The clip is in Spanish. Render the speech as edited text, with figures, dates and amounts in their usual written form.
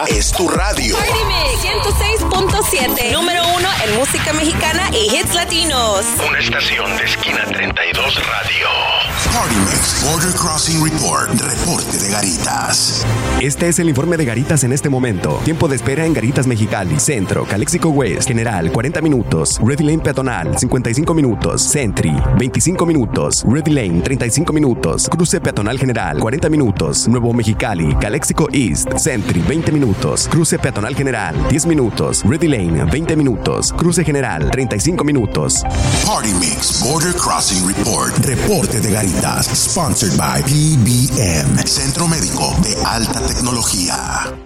es tu radio. Party Mix 106.7, número 1 en música mexicana y hits latinos. Una estación de esquina 32 radio. Party Mix Border Crossing Report. Reporte de Garitas. Este es el informe de Garitas en este momento. Tiempo de espera en Garitas Mexicali, Centro, Calexico West, General, 40 minutos. Ready Lane Peatonal, 55 minutos. Sentry, 25 minutos. Ready Lane, 35 minutos. Cruce Peatonal General, 40 minutos. Nuevo Mexicali, Calexico East, Sentry, 20 minutos. Cruce Peatonal General, 10 minutos. Ready Lane, 20 minutos. Cruce General, 35 minutos. Party Mix Border Crossing Report. Reporte de Garitas. Sponsored by PBM, Centro Médico de Alta Tecnología.